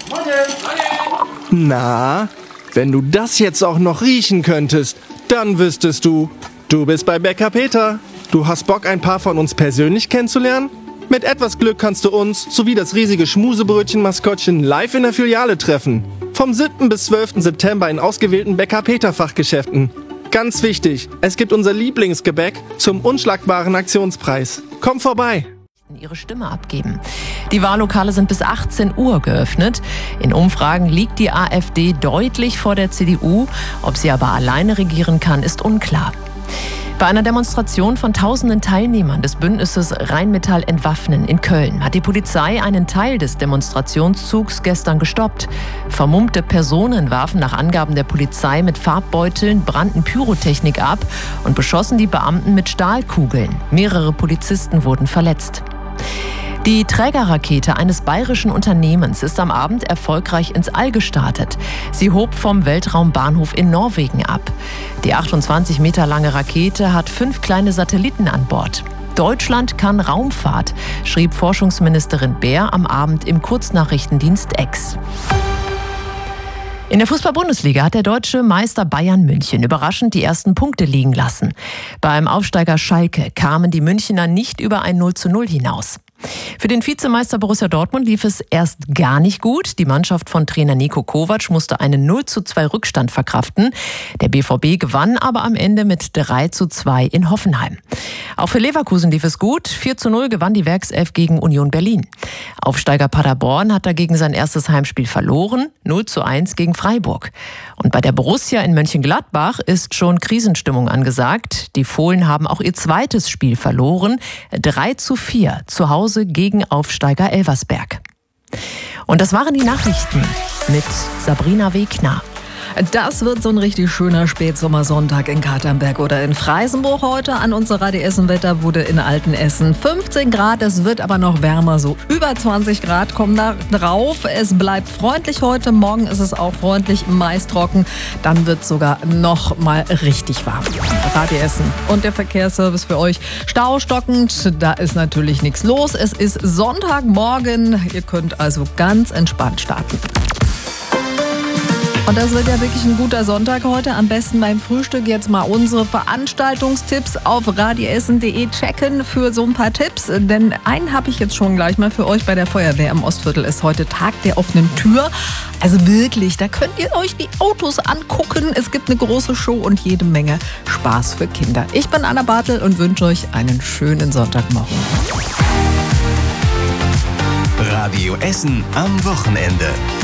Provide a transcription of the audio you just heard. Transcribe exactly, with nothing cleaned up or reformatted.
Na, wenn du das jetzt auch noch riechen könntest, dann wüsstest du, du bist bei Bäcker Peter. Du hast Bock, ein paar von uns persönlich kennenzulernen? Mit etwas Glück kannst du uns sowie das riesige Schmusebrötchen-Maskottchen live in der Filiale treffen. Vom siebten bis zwölften September in ausgewählten Bäcker Peter Fachgeschäften. Ganz wichtig, es gibt unser Lieblingsgebäck zum unschlagbaren Aktionspreis. Komm vorbei! Ihre Stimme abgeben. Die Wahllokale sind bis achtzehn Uhr geöffnet. In Umfragen liegt die AfD deutlich vor der C D U. Ob sie aber alleine regieren kann, ist unklar. Bei einer Demonstration von tausenden Teilnehmern des Bündnisses Rheinmetall entwaffnen in Köln hat die Polizei einen Teil des Demonstrationszugs gestern gestoppt. Vermummte Personen warfen nach Angaben der Polizei mit Farbbeuteln, brannten Pyrotechnik ab und beschossen die Beamten mit Stahlkugeln. Mehrere Polizisten wurden verletzt. Die Trägerrakete eines bayerischen Unternehmens ist am Abend erfolgreich ins All gestartet. Sie hob vom Weltraumbahnhof in Norwegen ab. Die achtundzwanzig Meter lange Rakete hat fünf kleine Satelliten an Bord. Deutschland kann Raumfahrt, schrieb Forschungsministerin Baer am Abend im Kurznachrichtendienst X. In der Fußball-Bundesliga hat der deutsche Meister Bayern München überraschend die ersten Punkte liegen lassen. Beim Aufsteiger Schalke kamen die Münchner nicht über ein null zu null hinaus. Für den Vizemeister Borussia Dortmund lief es erst gar nicht gut. Die Mannschaft von Trainer Niko Kovac musste einen null zu zwei Rückstand verkraften. Der B V B gewann aber am Ende mit drei zu zwei in Hoffenheim. Auch für Leverkusen lief es gut. vier zu null gewann die Werkself gegen Union Berlin. Aufsteiger Paderborn hat dagegen sein erstes Heimspiel verloren. null zu eins gegen Freiburg. Und bei der Borussia in Mönchengladbach ist schon Krisenstimmung angesagt. Die Fohlen haben auch ihr zweites Spiel verloren. drei zu vier zu Hause gegen Aufsteiger Elversberg. Und das waren die Nachrichten mit Sabrina Wegner. Das wird so ein richtig schöner Spätsommersonntag in Katernberg oder in Freisenburg heute. An unserer Radio Essen-Wetter wurde in Altenessen fünfzehn Grad. Es wird aber noch wärmer, so über zwanzig Grad kommen da drauf. Es bleibt freundlich heute. Morgen ist es auch freundlich, meist trocken. Dann wird es sogar noch mal richtig warm. Radio Essen und der Verkehrsservice für euch. Staustockend, da ist natürlich nichts los. Es ist Sonntagmorgen. Ihr könnt also ganz entspannt starten. Und das wird ja wirklich ein guter Sonntag heute. Am besten beim Frühstück jetzt mal unsere Veranstaltungstipps auf radioessen punkt de checken für so ein paar Tipps. Denn einen habe ich jetzt schon gleich mal für euch. Bei der Feuerwehr im Ostviertel ist heute Tag der offenen Tür. Also wirklich, da könnt ihr euch die Autos angucken. Es gibt eine große Show und jede Menge Spaß für Kinder. Ich bin Anna Bartel und wünsche euch einen schönen Sonntagmorgen. Radio Essen am Wochenende.